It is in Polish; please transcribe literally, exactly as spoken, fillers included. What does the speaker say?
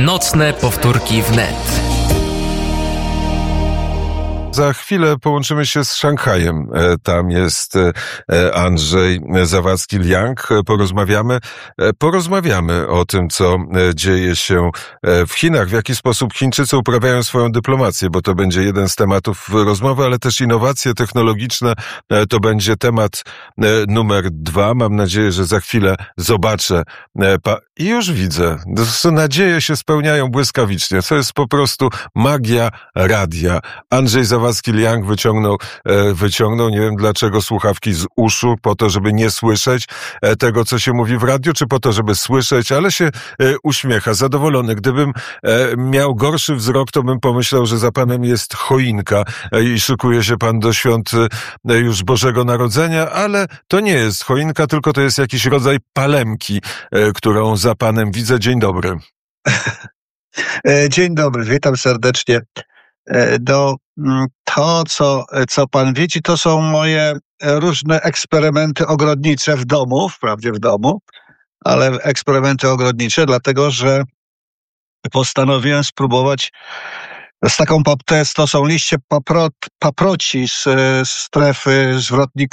Nocne powtórki wnet. Za chwilę połączymy się z Szanghajem. Tam jest Andrzej Zawadzki-Liang. Porozmawiamy, porozmawiamy o tym, co dzieje się w Chinach, w jaki sposób Chińczycy uprawiają swoją dyplomację, bo to będzie jeden z tematów rozmowy, ale też innowacje technologiczne to będzie temat numer dwa. Mam nadzieję, że za chwilę zobaczę i już widzę. Nadzieje się spełniają błyskawicznie. To jest po prostu magia radia. Andrzej Zawadzki-Liang wyciągnął, wyciągnął, nie wiem dlaczego, słuchawki z uszu, po to, żeby nie słyszeć tego, co się mówi w radiu, czy po to, żeby słyszeć, ale się uśmiecha, zadowolony. Gdybym miał gorszy wzrok, to bym pomyślał, że za panem jest choinka i szykuje się pan do świąt już Bożego Narodzenia, ale to nie jest choinka, tylko to jest jakiś rodzaj palemki, którą za panem widzę. Dzień dobry. Dzień dobry, witam serdecznie. Do to, co, co pan widzi, to są moje różne eksperymenty ogrodnicze w domu, wprawdzie w domu, ale eksperymenty ogrodnicze, dlatego że postanowiłem spróbować z taką, to, jest, to są liście papro, paproci z strefy zwrotnika